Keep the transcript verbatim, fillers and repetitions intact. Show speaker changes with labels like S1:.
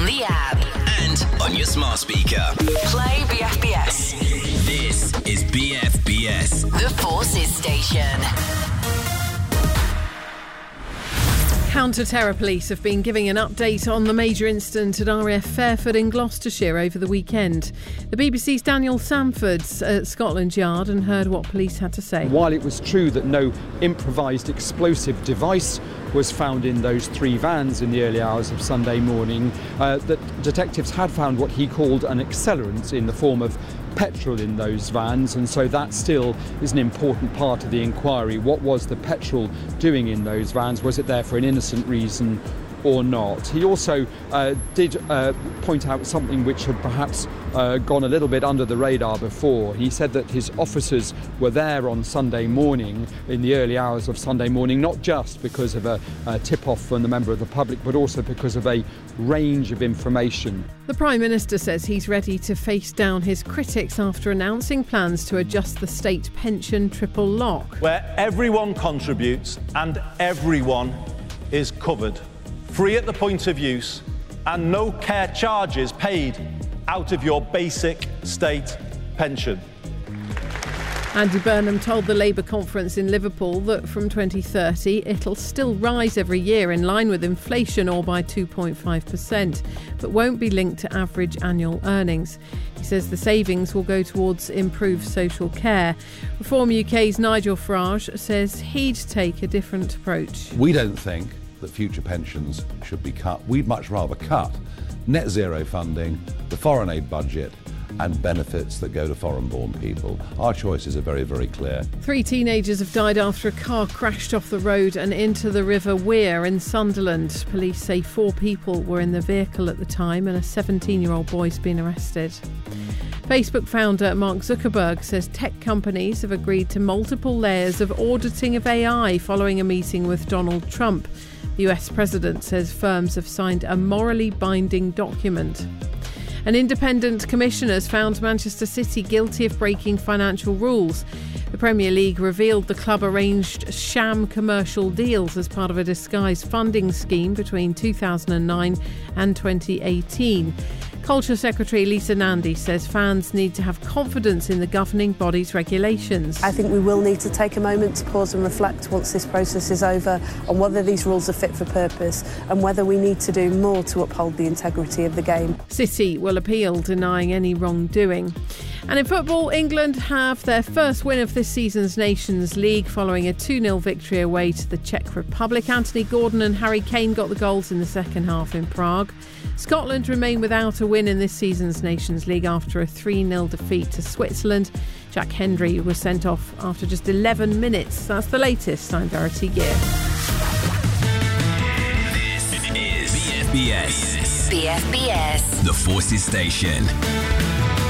S1: the app
S2: and on your smart speaker.
S1: Play B F B S.
S2: This is B F B S,
S1: The Forces Station.
S3: Counter-terror police have been giving an update on the major incident at R A F Fairford in Gloucestershire over the weekend. The B B C's Daniel Samford's at Scotland Yard and heard what police had to say.
S4: While it was true that no improvised explosive device was found in those three vans in the early hours of Sunday morning, uh, that detectives had found what he called an accelerant in the form of petrol in those vans, and so that still is an important part of the inquiry. What was the petrol doing in those vans? Was it there for an innocent reason or not? He also uh, did uh, point out something which had perhaps uh, gone a little bit under the radar before. He said that his officers were there on Sunday morning, in the early hours of Sunday morning, not just because of a, a tip-off from the member of the public, but also because of a range of information.
S3: The Prime Minister says he's ready to face down his critics after announcing plans to adjust the state pension triple lock,
S5: where everyone contributes and everyone is covered. Free at the point of use and no care charges paid out of your basic state pension.
S3: Andy Burnham told the Labour conference in Liverpool that from twenty thirty it'll still rise every year in line with inflation or by two point five percent, but won't be linked to average annual earnings. He says the savings will go towards improved social care. Reform U K's Nigel Farage says he'd take a different approach.
S6: We don't think that future pensions should be cut. We'd much rather cut net zero funding, the foreign aid budget and benefits that go to foreign-born people. Our choices are very, very clear.
S3: Three teenagers have died after a car crashed off the road and into the River Wear in Sunderland. Police say four people were in the vehicle at the time and a seventeen-year-old boy's been arrested. Facebook founder Mark Zuckerberg says tech companies have agreed to multiple layers of auditing of A I following a meeting with Donald Trump. The U S president says firms have signed a morally binding document. An independent commissioner has found Manchester City guilty of breaking financial rules. The Premier League revealed the club arranged sham commercial deals as part of a disguised funding scheme between two thousand nine and twenty eighteen. Culture Secretary Lisa Nandy says fans need to have confidence in the governing body's regulations.
S7: I think we will need to take a moment to pause and reflect once this process is over on whether these rules are fit for purpose and whether we need to do more to uphold the integrity of the game.
S3: City will appeal, denying any wrongdoing. And in football, England have their first win of this season's Nations League following a two nil victory away to the Czech Republic. Anthony Gordon and Harry Kane got the goals in the second half in Prague. Scotland remain without a win in this season's Nations League after a three nil defeat to Switzerland. Jack Hendry was sent off after just eleven minutes. That's the latest. I'm Verity Gear.
S2: This is B F B S.
S1: B F B S.
S2: The Forces Station.